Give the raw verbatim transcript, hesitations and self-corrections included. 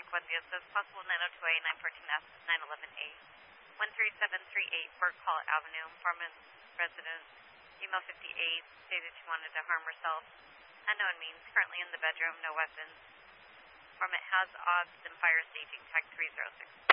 Cuentas, says possible nine oh two A, nine fourteen S, nine eleven A, one three seven three eight Burke Hall Avenue, informant resident, female fifty-eight, stated she wanted to harm herself. Unknown means, currently in the bedroom, no weapons. Informant has odds and fire staging, tag three zero six.